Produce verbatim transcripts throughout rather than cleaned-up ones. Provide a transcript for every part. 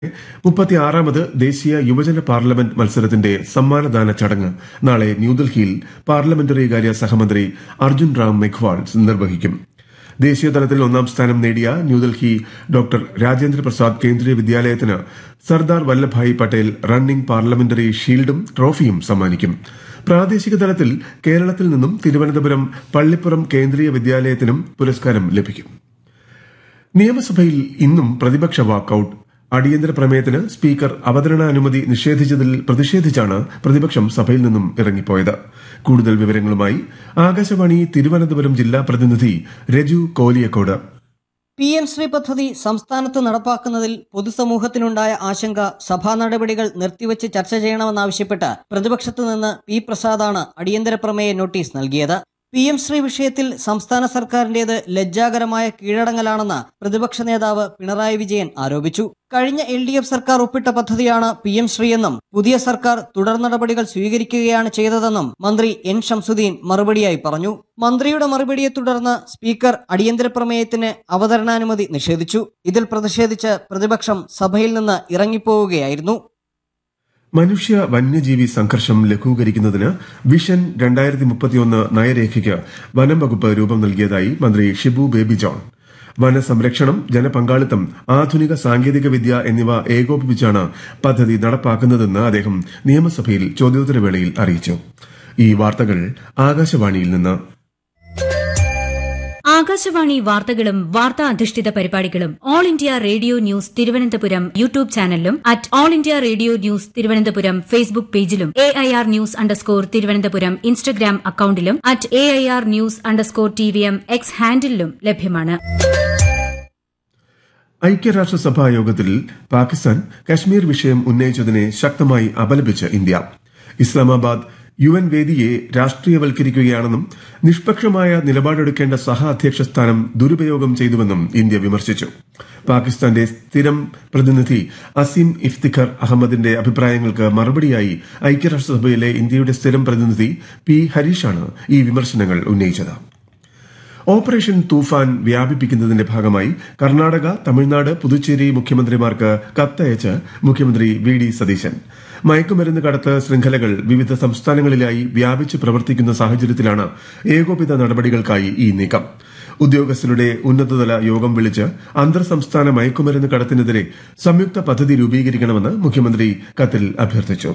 മുപ്പത്തിയാറാമത് ദേശീയ യുവജന പാർലമെന്റ് മത്സരത്തിന്റെ സമ്മാനദാന ചടങ്ങ് നാളെ ന്യൂഡൽഹിയിൽ പാർലമെന്ററികാര്യ സഹമന്ത്രി അർജുൻ റാം മെഘ്വാൾ നിർവഹിക്കും. ദേശീയതലത്തിൽ ഒന്നാം സ്ഥാനം നേടിയ ന്യൂഡൽഹി ഡോക്ടർ രാജേന്ദ്ര പ്രസാദ് കേന്ദ്രീയ വിദ്യാലയത്തിന് സർദാർ വല്ലഭായ് പട്ടേൽ റണ്ണിംഗ് പാർലമെന്ററി ഷീൽഡും ട്രോഫിയും സമ്മാനിക്കും. പ്രാദേശിക തലത്തിൽ കേരളത്തിൽ നിന്നും തിരുവനന്തപുരം പള്ളിപ്പുറം കേന്ദ്രീയ വിദ്യാലയത്തിനും പുരസ്കാരം ലഭിക്കും. നിയമസഭയിൽ ഇന്നും പ്രതിപക്ഷ വാക്കൌട്ട്. അടിയന്തര പ്രമേയത്തിന് സ്പീക്കർ അവതരണാനുമതി നിഷേധിച്ചതിൽ പ്രതിഷേധിച്ചാണ് പ്രതിപക്ഷം സഭയിൽ നിന്നും ഇറങ്ങിപ്പോയത്. കൂടുതൽ വിവരങ്ങളുമായി ആകാശവാണി തിരുവനന്തപുരം ജില്ലാ പ്രതിനിധി രജു കോലിയക്കോട്. പി എം ശ്രീ പദ്ധതി സംസ്ഥാനത്ത് നടപ്പാക്കുന്നതിൽ പൊതുസമൂഹത്തിനുണ്ടായ ആശങ്ക സഭാ നടപടികൾ നിർത്തിവച്ച് ചർച്ച ചെയ്യണമെന്നാവശ്യപ്പെട്ട് പ്രതിപക്ഷത്തു നിന്ന് പി പ്രസാദാണ് അടിയന്തര പ്രമേയ നോട്ടീസ് നൽകിയത്. പി എം ശ്രീ വിഷയത്തിൽ സംസ്ഥാന സർക്കാരിന്റേത് ലജ്ജാകരമായ കീഴടങ്ങലാണെന്ന് പ്രതിപക്ഷ നേതാവ് പിണറായി വിജയൻ ആരോപിച്ചു. കഴിഞ്ഞ എൽ ഡി എഫ് സർക്കാർ ഒപ്പിട്ട പദ്ധതിയാണ് പി എം ശ്രീ എന്നും പുതിയ സർക്കാർ തുടർ നടപടികൾ സ്വീകരിക്കുകയാണ് ചെയ്തതെന്നും മന്ത്രി എൻ ഷംസുദ്ദീൻ മറുപടിയായി പറഞ്ഞു. മന്ത്രിയുടെ മറുപടിയെ തുടർന്ന് സ്പീക്കർ അടിയന്തര പ്രമേയത്തിന് അവതരണാനുമതി നിഷേധിച്ചു. ഇതിൽ പ്രതിഷേധിച്ച് പ്രതിപക്ഷം സഭയിൽ നിന്ന് ഇറങ്ങിപ്പോവുകയായിരുന്നു. മനുഷ്യ വന്യജീവി സംഘർഷം ലഘൂകരിക്കുന്നതിന് വിഷൻ രണ്ടായിരത്തി മുപ്പത്തിയൊന്ന് നയരേഖയ്ക്ക് വനം വകുപ്പ് രൂപം നൽകിയതായി മന്ത്രി ഷിബു ബേബി ജോൺ. വനസംരക്ഷണം, ജനപങ്കാളിത്തം, ആധുനിക സാങ്കേതിക വിദ്യ എന്നിവ ഏകോപിപ്പിച്ചാണ് പദ്ധതി നടപ്പാക്കുന്നതെന്ന് അദ്ദേഹം നിയമസഭയിൽ ചോദ്യോത്തരവേളയിൽ അറിയിച്ചു. ഈ വാർത്തകൾ ആകാശവാണിയിൽ നിന്ന്. ആകാശവാണി വാർത്തകളും വാർത്താ അധിഷ്ഠിത പരിപാടികളും all India radio news Thiruvananthapuram YouTube ചാനലിലും at all India radio news Thiruvananthapuram Facebook പേജിലും A I R news underscore Thiruvananthapuram Instagram അക്കൌണ്ടിലും at A I R news underscore T V M X ഹാൻഡിലും ലഭ്യമാണ്. ഐക്യരാഷ്ട്രസഭാ യോഗത്തിൽ പാകിസ്ഥാൻ കശ്മീർ വിഷയം ഉന്നയിച്ചതിനെ ശക്തമായി അപലപിച്ച് ഇന്ത്യ. ഇസ്ലാമാബാദ് യു എൻ വേദിയെ രാഷ്ട്രീയവൽക്കരിക്കുകയാണെന്നും നിഷ്പക്ഷമായ നിലപാടെടുക്കേണ്ട സഹ അധ്യക്ഷ സ്ഥാനം ദുരുപയോഗം ചെയ്തുവെന്നും ഇന്ത്യ വിമർശിച്ചു. പാകിസ്ഥാന്റെ സ്ഥിരം പ്രതിനിധി അസീം ഇഫ്തിഖർ അഹമ്മദിന്റെ അഭിപ്രായങ്ങൾക്ക് മറുപടിയായി ഐക്യരാഷ്ട്രസഭയിലെ ഇന്ത്യയുടെ സ്ഥിരം പ്രതിനിധി പി ഹരീഷാണ് ഈ വിമർശനങ്ങൾ ഉന്നയിച്ചത്. ഓപ്പറേഷൻ തൂഫാൻ വ്യാപിപ്പിക്കുന്നതിന്റെ ഭാഗമായി കർണാടക, തമിഴ്നാട്, പുതുച്ചേരി മുഖ്യമന്ത്രിമാർക്ക് കത്തയച്ച് മുഖ്യമന്ത്രി വി ഡി സതീശൻ. മയക്കുമരുന്ന് കടത്ത് ശൃംഖലകൾ വിവിധ സംസ്ഥാനങ്ങളിലായി വ്യാപിച്ച് പ്രവർത്തിക്കുന്ന സാഹചര്യത്തിലാണ് ഏകോപിത നടപടികൾക്കായി ഈ നീക്കം. ഉദ്യോഗസ്ഥരുടെ ഉന്നതതല യോഗം വിളിച്ച് അന്തർ സംസ്ഥാന മയക്കുമരുന്ന് കടത്തിനെതിരെ സംയുക്ത പദ്ധതി രൂപീകരിക്കണമെന്ന് മുഖ്യമന്ത്രി കത്തിൽ അഭ്യർത്ഥിച്ചു.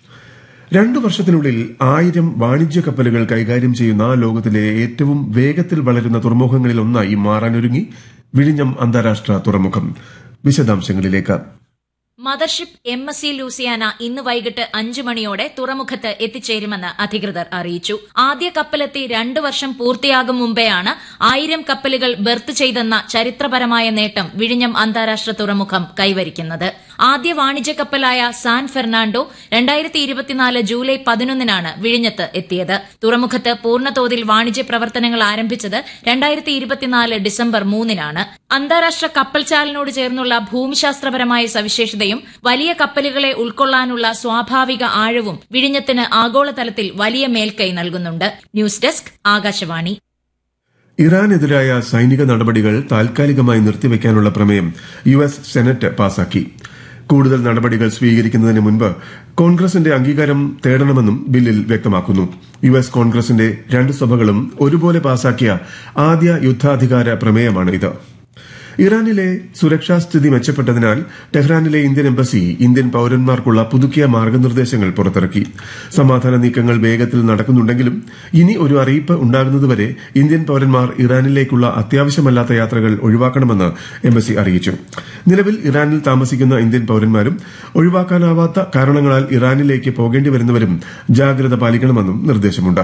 രണ്ടു വർഷത്തിനുള്ളിൽ ആയിരം വാണിജ്യ കപ്പലുകൾ കൈകാര്യം ചെയ്യുന്ന ലോകത്തിലെ ഏറ്റവും വേഗത്തിൽ വളരുന്ന തുറമുഖങ്ങളിലൊന്നായി മാറാനൊരുങ്ങി വിഴിഞ്ഞം അന്താരാഷ്ട്ര തുറമുഖം. വിശദാംശങ്ങളിലേക്ക്. Mothership M S C Louisiana ഇന്ന് വൈകിട്ട് അഞ്ചു മണിയോടെ തുറമുഖത്ത് എത്തിച്ചേരുമെന്ന് അധികൃതർ അറിയിച്ചു. ആദ്യ കപ്പലെത്തി രണ്ടു വർഷം പൂർത്തിയാകും മുമ്പെയാണ് ആയിരം കപ്പലുകൾ ബെർത്ത് ചെയ്തെന്ന ചരിത്രപരമായ നേട്ടം വിഴിഞ്ഞം അന്താരാഷ്ട്ര തുറമുഖം കൈവരിക്കുന്നത്. ആദ്യ വാണിജ്യ കപ്പലായ സാൻ ഫെർണാണ്ടോ രണ്ടായിരത്തി ഇരുപത്തിനാല് ജൂലൈ പതിനൊന്നിനാണ് വിഴിഞ്ഞത്ത് എത്തിയത്. തുറമുഖത്ത് പൂർണ്ണതോതിൽ വാണിജ്യ പ്രവർത്തനങ്ങൾ ആരംഭിച്ചത് രണ്ടായിരത്തി ഇരുപത്തിനാല് ഡിസംബർ മൂന്നിനാണ്. അന്താരാഷ്ട്ര കപ്പൽചാലിനോട് ചേർന്നുള്ള ഭൂമിശാസ്ത്രപരമായ സവിശേഷതയും വലിയ കപ്പലുകളെ ഉൾക്കൊള്ളാനുള്ള സ്വാഭാവിക ആഴവും വിഴിഞ്ഞത്തിന് ആഗോളതലത്തിൽ വലിയ മേൽക്കൈ നൽകുന്നുണ്ട്. News desk Akashvani. ഇറാനെതിരായ സൈനിക നടപടികൾ താൽക്കാലികമായി നിർത്തിവെക്കാനുള്ള പ്രമേയം യു എസ് സെനറ്റ് പാസാക്കി. കൂടുതൽ നടപടികൾ സ്വീകരിക്കുന്നതിന് മുൻപ് കോൺഗ്രസിന്റെ അംഗീകാരം തേടണമെന്നും ബില്ലിൽ വ്യക്തമാക്കുന്നു. യു എസ് കോൺഗ്രസിന്റെ രണ്ട് സഭകളും ഒരുപോലെ പാസാക്കിയ ആദ്യ യുദ്ധാധികാര പ്രമേയമാണ് ഇത്. ഇറാനിലെ സുരക്ഷാ സ്ഥിതി മെച്ചപ്പെട്ടതിനാൽ ടെഹ്റാനിലെ ഇന്ത്യൻ എംബസി ഇന്ത്യൻ പൌരന്മാർക്കുള്ള പുതുക്കിയ മാർഗനിർദ്ദേശങ്ങൾ പുറത്തിറക്കി. സമാധാന നീക്കങ്ങൾ വേഗത്തിൽ നടക്കുന്നുണ്ടെങ്കിലും ഇനി ഒരു അറിയിപ്പ് ഉണ്ടാകുന്നതുവരെ ഇന്ത്യൻ പൌരന്മാർ ഇറാനിലേക്കുള്ള അത്യാവശ്യമല്ലാത്ത യാത്രകൾ ഒഴിവാക്കണമെന്ന് എംബസി അറിയിച്ചു. നിലവിൽ ഇറാനിൽ താമസിക്കുന്ന ഇന്ത്യൻ പൌരന്മാരും ഒഴിവാക്കാനാവാത്ത കാരണങ്ങളാൽ ഇറാനിലേക്ക് പോകേണ്ടി വരുന്നവരും ജാഗ്രത പാലിക്കണമെന്നും നിർദ്ദേശമുണ്ട്.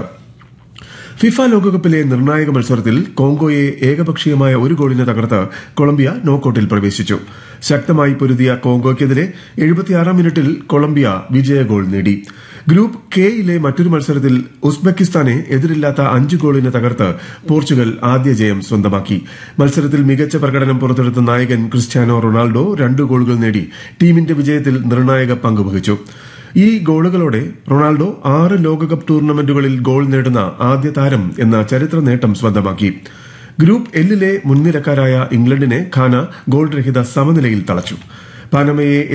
ഫിഫ ലോകകപ്പിലെ നിർണായക മത്സരത്തിൽ കോങ്കോയെ ഏകപക്ഷീയമായ ഒരു ഗോളിന് തകർത്ത് കൊളംബിയ നോക്കൌട്ടിൽ പ്രവേശിച്ചു. ശക്തമായി പൊരുതിയ കോങ്കോയ്ക്കെതിരെ എഴുപത്തിയാറാം മിനിറ്റിൽ കൊളംബിയ വിജയ ഗോൾ നേടി. ഗ്രൂപ്പ് കെയിലെ മറ്റൊരു മത്സരത്തിൽ ഉസ്ബെക്കിസ്ഥാനെ എതിരില്ലാത്ത അഞ്ച് ഗോളിന് തകർത്ത് പോർച്ചുഗൽ ആദ്യ ജയം സ്വന്തമാക്കി. മത്സരത്തിൽ മികച്ച പ്രകടനം പുറത്തെടുത്ത നായകൻ ക്രിസ്ത്യാനോ റൊണാൾഡോ രണ്ട് ഗോളുകൾ നേടി ടീമിന്റെ വിജയത്തിൽ നിർണായക പങ്കുവഹിച്ചു. ഈ ഗോളുകളോടെ റൊണാൾഡോ ആറ് ലോകകപ്പ് ടൂർണമെന്റുകളിൽ ഗോൾ നേടുന്ന ആദ്യ താരം എന്ന ചരിത്ര നേട്ടം സ്വന്തമാക്കി. ഗ്രൂപ്പ് എല്ലിലെ മുൻനിരക്കാരായ ഇംഗ്ലണ്ടിനെ ഘാന ഗോൾ രഹിത സമനിലയിൽ തളച്ചു. പനമയെ